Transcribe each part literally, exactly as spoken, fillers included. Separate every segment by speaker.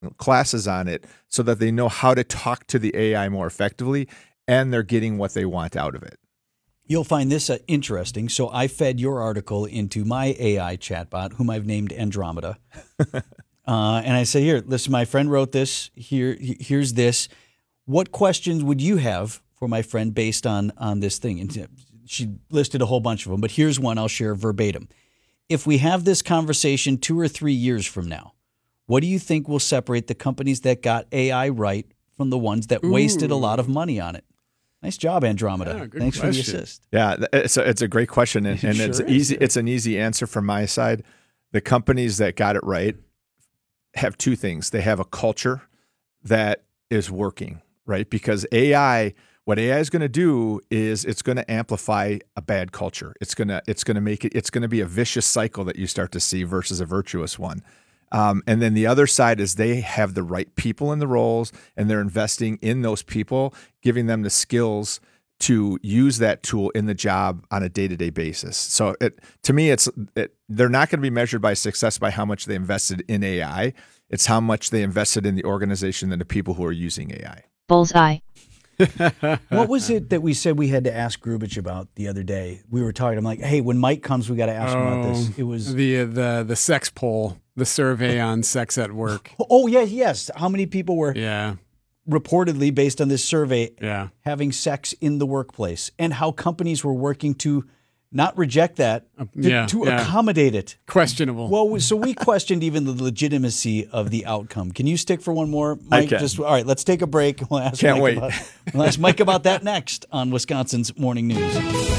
Speaker 1: classes on it so that they know how to talk to the A I more effectively, and they're getting what they want out of it.
Speaker 2: You'll find this uh, interesting. So I fed your article into my A I chatbot, whom I've named Andromeda. uh, and I said, here, listen, my friend wrote this. Here, Here's this. What questions would you have for my friend based on, on this thing? And she listed a whole bunch of them, but here's one I'll share verbatim. If we have this conversation two or three years from now, what do you think will separate the companies that got A I right from the ones that
Speaker 3: Ooh.
Speaker 2: wasted a lot of money on it? Nice job, Andromeda.
Speaker 3: Yeah, good
Speaker 2: Thanks
Speaker 3: question.
Speaker 2: for the assist.
Speaker 1: Yeah, it's a, it's a great question, and,
Speaker 2: It
Speaker 1: and
Speaker 2: sure
Speaker 1: it's
Speaker 2: is,
Speaker 1: easy.
Speaker 2: yeah.
Speaker 1: It's an easy answer from my side. The companies that got it right have two things. They have a culture that is working, right? Because A I, what A I is going to do is it's going to amplify a bad culture. It's gonna it's gonna make it. It's going to be a vicious cycle that you start to see versus a virtuous one. Um, and then the other side is they have the right people in the roles, and they're investing in those people, giving them the skills to use that tool in the job on a day-to-day basis. So it, to me, it's it, they're not going to be measured by success by how much they invested in A I. It's how much they invested in the organization and the people who are using A I.
Speaker 4: Bullseye.
Speaker 2: What was it that we said we had to ask Grubich about the other day? We were talking. I'm like, hey, when Mike comes, we got to ask him about this. It was
Speaker 3: the uh, the the sex poll, the survey on sex at work.
Speaker 2: Oh yes, yes. How many people were
Speaker 3: Yeah,
Speaker 2: reportedly, based on this survey,
Speaker 3: yeah.
Speaker 2: having sex in the workplace, and how companies were working to not reject that, to,
Speaker 3: yeah,
Speaker 2: to
Speaker 3: yeah.
Speaker 2: accommodate it.
Speaker 3: Questionable.
Speaker 2: Well, so we questioned even the legitimacy of the outcome. Can you stick for one more, Mike?
Speaker 1: can.
Speaker 2: Just all right. Let's take a break. We'll ask
Speaker 1: Can't
Speaker 2: Mike
Speaker 1: wait.
Speaker 2: About, we'll ask Mike about that next on Wisconsin's Morning News.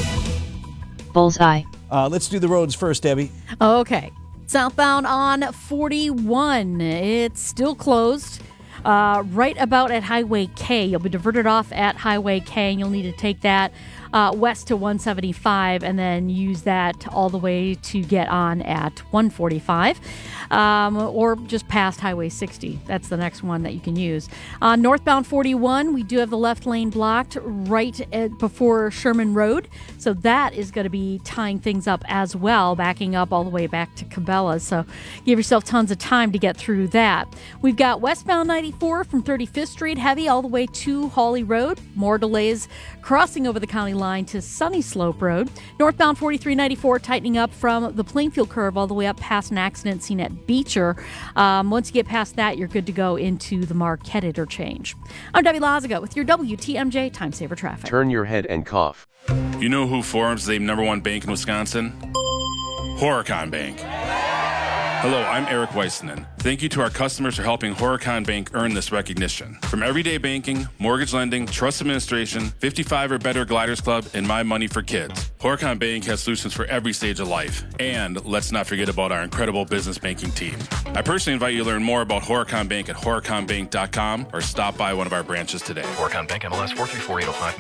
Speaker 4: Bullseye.
Speaker 2: Uh, let's do the roads first, Debbie.
Speaker 5: Okay. Southbound on forty-one. It's still closed. Uh, right about at Highway K. You'll be diverted off at Highway K, and you'll need to take that uh, west to one seventy-five and then use that all the way to get on at one forty-five um, or just past Highway sixty. That's the next one that you can use. Uh, northbound forty-one, we do have the left lane blocked right at, before Sherman Road. So that is going to be tying things up as well, backing up all the way back to Cabela's. So give yourself tons of time to get through that. We've got westbound ninety-four from thirty-fifth Street, heavy all the way to Hawley Road. More delays crossing over the county line to Sunny Slope Road. Northbound forty-three ninety-four tightening up from the Plainfield curve all the way up past an accident seen at Beecher. Um, once you get past that, you're good to go into the Marquette interchange. I'm Debbie Lazaga with your W T M J Time Saver Traffic.
Speaker 6: Turn your head and cough.
Speaker 7: You know who Forum's named number one bank in Wisconsin? Horicon Bank. Hello, I'm Eric Weissenen. Thank you to our customers for helping Horicon Bank earn this recognition. From everyday banking, mortgage lending, trust administration, fifty-five or better Gliders Club, and My Money for Kids, Horicon Bank has solutions for every stage of life. And let's not forget about our incredible business banking team. I personally invite you to learn more about Horicon Bank at horicon bank dot com or stop by one of our branches today.
Speaker 8: Horicon Bank, M L S four three four eight oh five.